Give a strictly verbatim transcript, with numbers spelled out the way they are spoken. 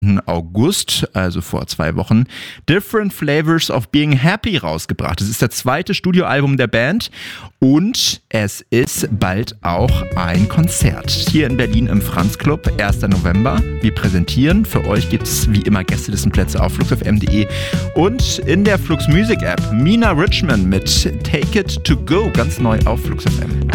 August, also vor zwei Wochen, Different Flavors of Being Happy rausgebracht. Es ist das zweite Studioalbum der Band und es ist bald auch ein Konzert hier in Berlin im Franz Club, erster November. Wir präsentieren. Für euch gibt es wie immer Gästelistenplätze auf flux f m punkt de und in der Flux Music App Mina Richman mit Take It To Go, ganz neu auf Flux F M.